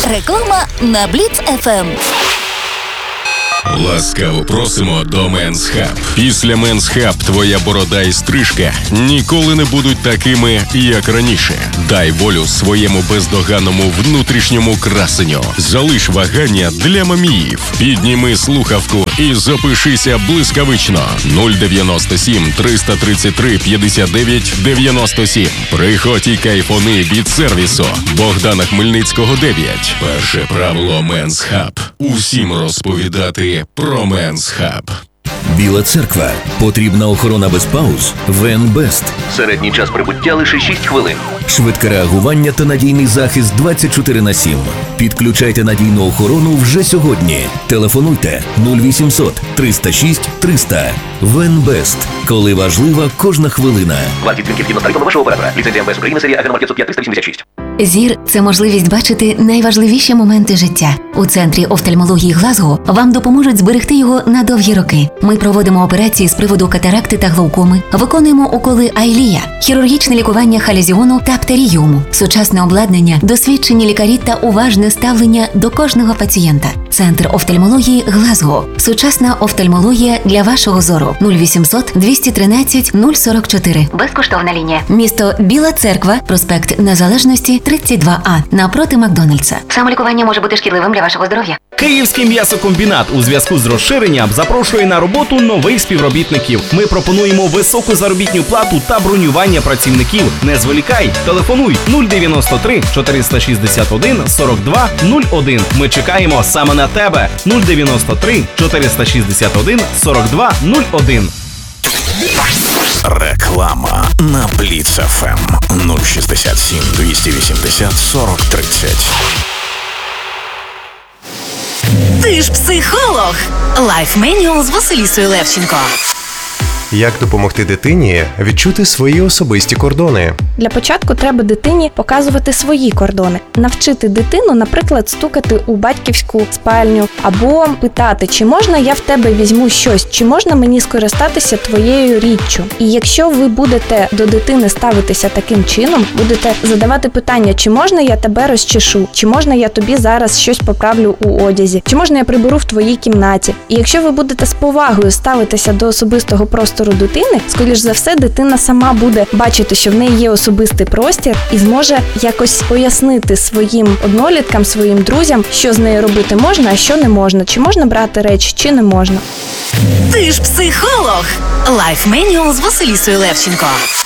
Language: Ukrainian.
Реклама на Бліц ФМ. Ласкаво просимо до Men's Hub. Після Men's Hub твоя борода і стрижка ніколи не будуть такими, як раніше. Дай волю своєму бездоганному внутрішньому красенню. Залиш вагання для маміїв. Підніми слухавку і запишися блискавично. 097 333 59 97. Приходь і кайфони від сервісу. Богдана Хмельницького, 9. Перше правило Men's Hub. Усім розповідати про Men's Hub. Біла церква. Потрібна охорона без пауз? Венбест. Середній час прибуття лише 6 хвилин. Швидке реагування та надійний захист 24/7. Підключайте надійну охорону вже сьогодні. Телефонуйте 0800 306 300. Венбест. Коли важлива кожна хвилина. Вартість дзвінків згідно з тарифами вашого оператора. Ліцензія МВС України, серія АГ номер 505-386. Зір – це можливість бачити найважливіші моменти життя. У Центрі офтальмології Глазго вам допоможуть зберегти його на довгі роки. Ми проводимо операції з приводу катаракти та глаукоми, виконуємо уколи Айлія, хірургічне лікування халезіону та птеріуму, сучасне обладнання, досвідчені лікарі та уважне ставлення до кожного пацієнта. Центр офтальмології Глазго. Сучасна офтальмологія для вашого зору. 0800 213 044. Безкоштовна лінія. Місто Біла Церква, проспект Незалежності, 32А, напроти Макдональдса. Самолікування може бути шкідливим для вашого здоров'я. Київський м'ясокомбінат у зв'язку з розширенням запрошує на роботу нових співробітників. Ми пропонуємо високу заробітну плату та бронювання працівників. Не зволікай, телефонуй 093 461 42 01. Ми чекаємо саме на тебе. 093 461 42 01. Реклама на Бліц ФМ 067 280 40 30. Ти ж психолог. Лайф Менюал з Василісою Левченко. Як допомогти дитині відчути свої особисті кордони? Для початку треба дитині показувати свої кордони. Навчити дитину, наприклад, стукати у батьківську спальню або питати, чи можна я в тебе візьму щось, чи можна мені скористатися твоєю річчю. І якщо ви будете до дитини ставитися таким чином, будете задавати питання, чи можна я тебе розчешу, чи можна я тобі зараз щось поправлю у одязі, чи можна я приберу в твоїй кімнаті. І якщо ви будете з повагою ставитися до особистого простору дитини, скоріш за все, дитина сама буде бачити, що в неї є особистий простір і зможе якось пояснити своїм одноліткам, своїм друзям, що з нею робити можна, а що не можна, чи можна брати речі, чи не можна. Ти ж психолог. Лайф Менюал з Василісою Левченко.